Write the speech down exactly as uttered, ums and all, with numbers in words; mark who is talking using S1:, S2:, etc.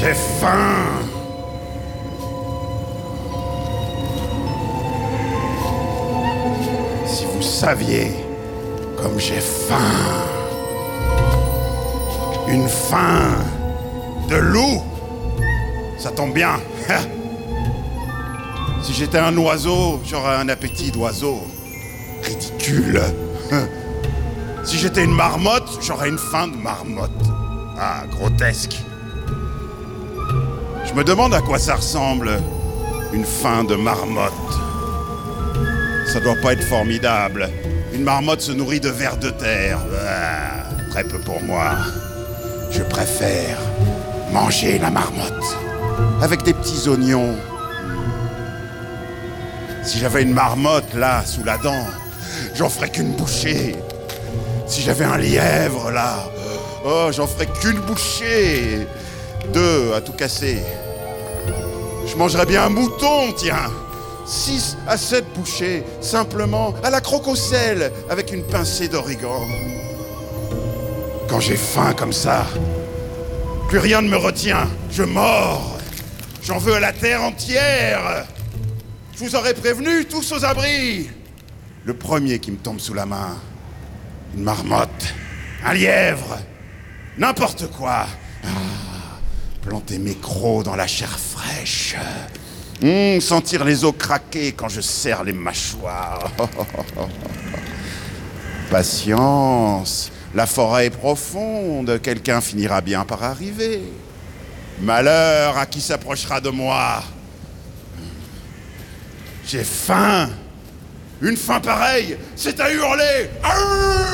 S1: J'ai faim. Si vous saviez comme j'ai faim. Une faim de loup. Ça tombe bien. Si j'étais un oiseau, j'aurais un appétit d'oiseau. Ridicule. Si j'étais une marmotte, j'aurais une faim de marmotte. Ah, grotesque. Je me demande à quoi ça ressemble, une faim de marmotte. Ça doit pas être formidable. Une marmotte se nourrit de vers de terre. Ah, très peu pour moi. Je préfère manger la marmotte avec des petits oignons. Si j'avais une marmotte là, sous la dent, j'en ferais qu'une bouchée. Si j'avais un lièvre là, oh, j'en ferais qu'une bouchée. Deux à tout casser. Je mangerais bien un mouton, tiens. Six à sept bouchées, simplement à la croque au sel, avec une pincée d'origan. Quand j'ai faim comme ça, plus rien ne me retient. Je mords. J'en veux à la terre entière. Je vous aurais prévenu, tous aux abris. Le premier qui me tombe sous la main, une marmotte, un lièvre, n'importe quoi. Ah, planter mes crocs dans la chair fraîche. Mmh, sentir les os craquer quand je serre les mâchoires. Patience, la forêt est profonde, quelqu'un finira bien par arriver. Malheur à qui s'approchera de moi. J'ai faim. Une faim pareille, c'est à hurler. Arrgh!